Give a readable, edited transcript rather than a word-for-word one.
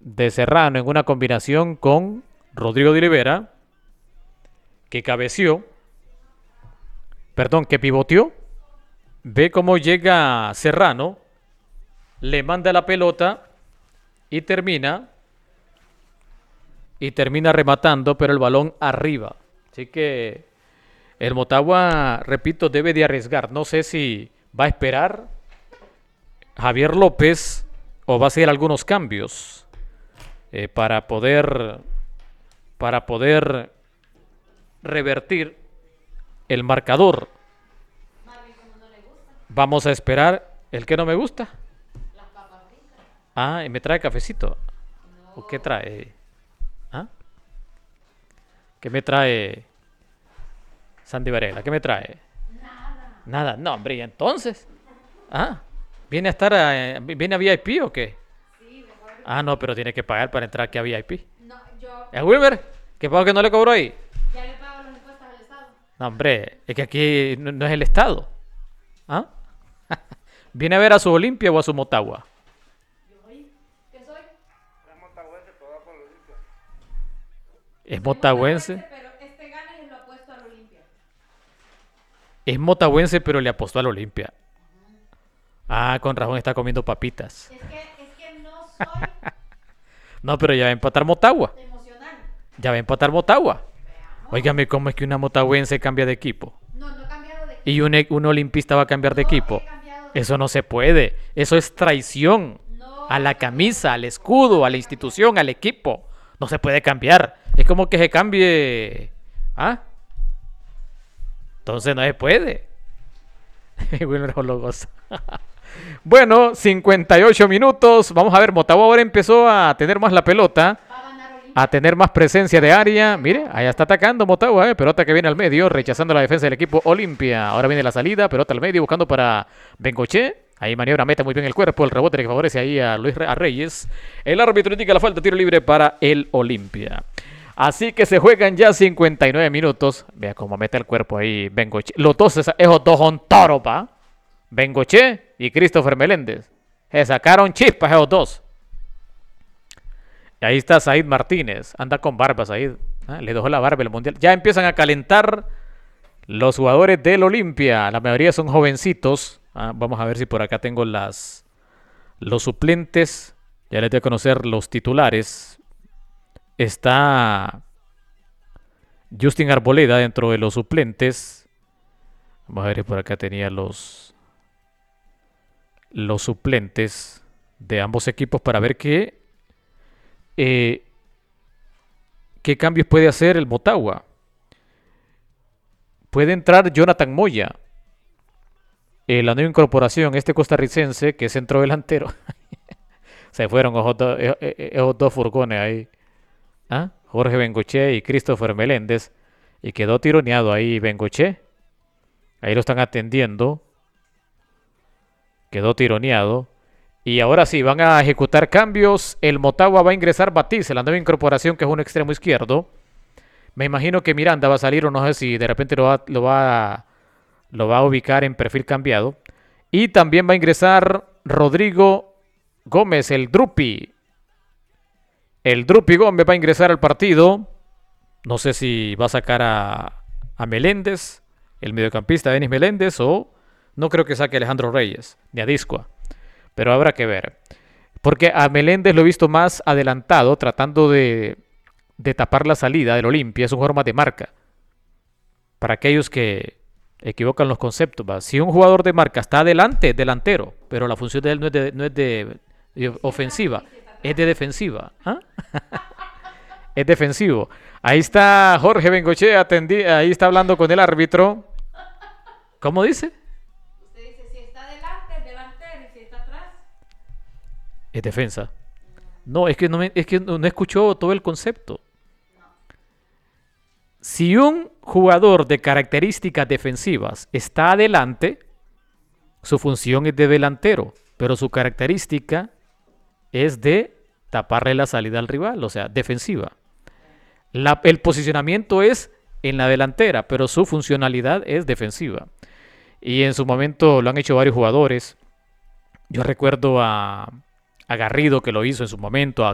de Serrano en una combinación con Rodrigo de Rivera, que cabeció, perdón, que pivoteó. Ve cómo llega Serrano, le manda la pelota y termina rematando, pero el balón arriba. Así que el Motagua, repito, debe de arriesgar. No sé si va a esperar Javier López o va a hacer algunos cambios para poder revertir el marcador. Vamos a esperar. ¿El que no me gusta? Ah, y me trae cafecito. ¿O qué trae? ¿Ah? ¿Qué me trae Sandy Varela? ¿Qué me trae? Nada. No, hombre, ¿y entonces? Ah, ¿viene a VIP o qué? Ah, no, pero tiene que pagar para entrar aquí a VIP. ¿Es Wilmer? ¿Qué pago que no le cobró ahí? No, hombre, es que aquí no es el Estado. ¿Ah? ¿Viene a ver a su Olimpia o a su Motagua? Es motahuense. Es motahuense, pero le apostó al Olimpia. Ah, con razón está comiendo papitas. No, pero ya va a empatar Motagua. Ya va a empatar Motagua. Óigame, ¿cómo es que una motahuense cambia de equipo? Y un olimpista va a cambiar de equipo. Eso no se puede. Eso es traición a la camisa, al escudo, a la institución, al equipo. No se puede cambiar. Es como que se cambie. ¿Ah? Entonces no se puede. Wilmer lo goza. Bueno, 58 minutos. Vamos a ver, Motagua ahora empezó a tener más la pelota, a tener más presencia de área. Mire, allá está atacando Motagua, pelota que viene al medio, rechazando la defensa del equipo Olimpia. Ahora viene la salida, pelota al medio, buscando para Bengoché. Ahí maniobra, mete muy bien el cuerpo, el rebote que favorece ahí a Reyes. El árbitro indica la falta, tiro libre para el Olimpia. Así que se juegan ya 59 minutos. Vea cómo mete el cuerpo ahí Bengoché. Esos dos son toros, pa. Bengoché y Christopher Meléndez. Se sacaron chispas esos dos. Y ahí está Said Martínez. Anda con barba, Said. Le dejó la barba el mundial. Ya empiezan a calentar los jugadores del Olimpia. La mayoría son jovencitos. Vamos a ver si por acá tengo los suplentes. Ya les voy a conocer los titulares. Está Justin Arboleda dentro de los suplentes. Vamos a ver si por acá tenía los suplentes de ambos equipos para ver qué cambios puede hacer el Motagua. Puede entrar Jonathan Moya, la nueva incorporación, este costarricense que es centro delantero. Se fueron esos dos furgones ahí. Jorge Bengoché y Christopher Meléndez. Y quedó tironeado ahí Bengoché. Ahí lo están atendiendo. Quedó tironeado. Y ahora sí, van a ejecutar cambios. El Motagua va a ingresar Batiz, la nueva incorporación que es un extremo izquierdo. Me imagino que Miranda va a salir o no sé si de repente lo va a ubicar en perfil cambiado. Y también va a ingresar Rodrigo Gómez, el Drupi. El Drupi Gómez va a ingresar al partido. No sé si va a sacar a Meléndez, el mediocampista Denis Meléndez, o no creo que saque a Alejandro Reyes, ni a Discoa. Pero habrá que ver. Porque a Meléndez lo he visto más adelantado, tratando de tapar la salida del Olimpia. Es un jugador más de marca. Para aquellos que equivocan los conceptos, ¿va? Si un jugador de marca está adelante, es delantero. Pero la función de él no es de ofensiva, es de defensiva. Es defensivo. Ahí está Jorge Bengoché, ahí está hablando con el árbitro. ¿Cómo dice? Es defensa. No, es que no escuchó todo el concepto. Si un jugador de características defensivas está adelante, su función es de delantero, pero su característica es de taparle la salida al rival, o sea, defensiva. El posicionamiento es en la delantera, pero su funcionalidad es defensiva. Y en su momento lo han hecho varios jugadores. Yo recuerdo a Garrido, que lo hizo en su momento, a